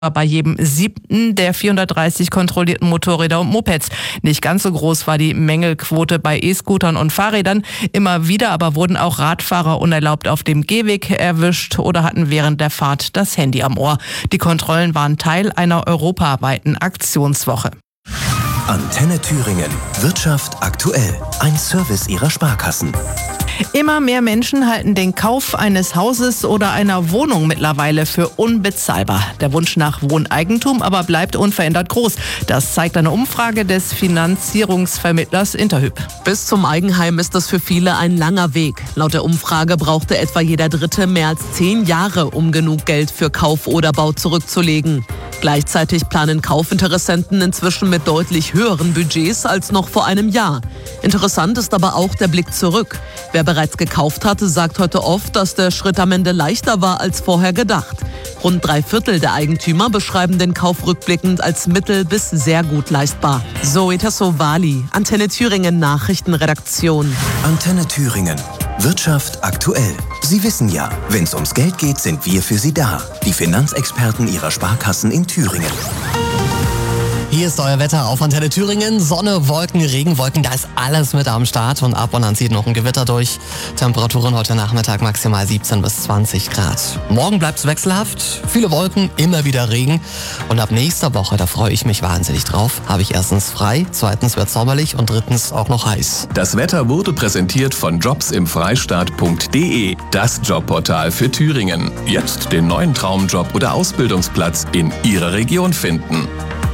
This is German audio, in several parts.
bei jedem 7. der 430 kontrollierten Motorräder und Mopeds. Nicht ganz so groß war die Mängelquote bei E-Scootern und Fahrrädern. Immer wieder aber wurden auch Radfahrer unerlaubt auf dem Gehweg erwischt oder hatten während der Fahrt das Handy am Ohr. Die Kontrollen waren Teil einer europaweiten Aktionswoche. Antenne Thüringen. Wirtschaft aktuell. Ein Service Ihrer Sparkassen. Immer mehr Menschen halten den Kauf eines Hauses oder einer Wohnung mittlerweile für unbezahlbar. Der Wunsch nach Wohneigentum aber bleibt unverändert groß. Das zeigt eine Umfrage des Finanzierungsvermittlers Interhyp. Bis zum Eigenheim ist das für viele ein langer Weg. Laut der Umfrage brauchte etwa jeder Dritte mehr als 10 Jahre, um genug Geld für Kauf oder Bau zurückzulegen. Gleichzeitig planen Kaufinteressenten inzwischen mit deutlich höheren Budgets als noch vor einem Jahr. Interessant ist aber auch der Blick zurück. Wer bereits gekauft hatte, sagt heute oft, dass der Schritt am Ende leichter war als vorher gedacht. Rund 3/4 der Eigentümer beschreiben den Kauf rückblickend als mittel- bis sehr gut leistbar. Zoe Tassovali, Antenne Thüringen Nachrichtenredaktion. Antenne Thüringen. Wirtschaft aktuell. Sie wissen ja, wenn es ums Geld geht, sind wir für Sie da. Die Finanzexperten Ihrer Sparkassen in Thüringen. Hier ist euer Wetter auf Antenne Thüringen. Sonne, Wolken, Regenwolken, da ist alles mit am Start und ab und an zieht noch ein Gewitter durch. Temperaturen heute Nachmittag maximal 17 bis 20 Grad. Morgen bleibt es wechselhaft, viele Wolken, immer wieder Regen. Und ab nächster Woche, da freue ich mich wahnsinnig drauf, habe ich erstens frei, zweitens wird sommerlich und drittens auch noch heiß. Das Wetter wurde präsentiert von jobsimfreistaat.de, das Jobportal für Thüringen. Jetzt den neuen Traumjob oder Ausbildungsplatz in Ihrer Region finden.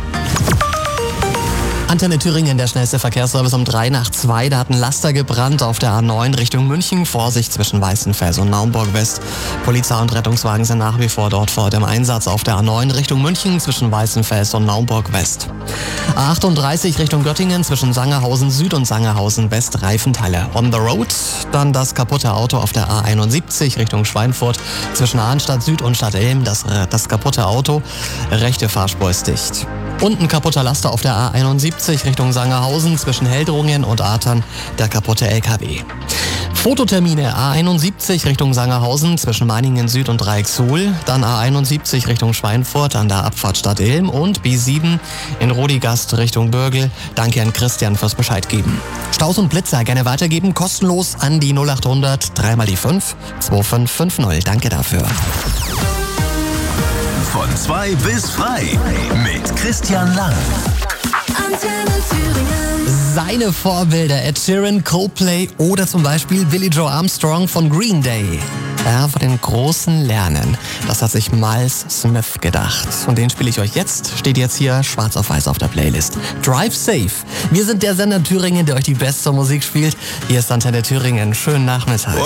Antenne Thüringen, der schnellste Verkehrsservice um 2:03. Da hat ein Laster gebrannt auf der A9 Richtung München. Vorsicht zwischen Weißenfels und Naumburg West. Polizei und Rettungswagen sind nach wie vor dort vor Ort im Einsatz auf der A9 Richtung München zwischen Weißenfels und Naumburg West. A38 Richtung Göttingen zwischen Sangerhausen Süd und Sangerhausen West Reifenteile. On the road, dann das kaputte Auto auf der A71 Richtung Schweinfurt zwischen Arnstadt Süd und Stadtelm. Das kaputte Auto, rechte Fahrspur ist dicht. Und ein kaputter Laster auf der A71 Richtung Sangerhausen zwischen Heldrungen und Artern, der kaputte LKW. Fototermine A71 Richtung Sangerhausen zwischen Meiningen Süd und Dreiecksuhl, dann A71 Richtung Schweinfurt an der Abfahrt Stadtilm und B7 in Rodigast Richtung Bürgel. Danke an Christian fürs Bescheid geben. Staus und Blitzer gerne weitergeben, kostenlos an die 0800 3 mal die 5 2550. Danke dafür. Von 2 bis frei mit Christian Lang. Antenne Thüringen. Seine Vorbilder Ed Sheeran, Coldplay oder zum Beispiel Billie Joe Armstrong von Green Day. Ja, von den Großen lernen. Das hat sich Miles Smith gedacht. Und den spiele ich euch jetzt. Steht jetzt hier schwarz auf weiß auf der Playlist. Drive Safe. Wir sind der Sender Thüringen, der euch die beste Musik spielt. Hier ist Antenne Thüringen. Schönen Nachmittag.